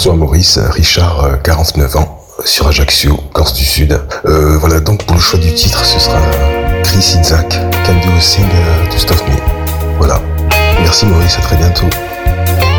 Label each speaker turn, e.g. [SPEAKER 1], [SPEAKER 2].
[SPEAKER 1] Bonjour Maurice, Richard, 49 ans, sur Ajaccio, Corse du Sud. Voilà, donc pour le choix du titre, ce sera Chris Isaak, Can Do Sing To Stop Me. Voilà. Merci Maurice, à très bientôt.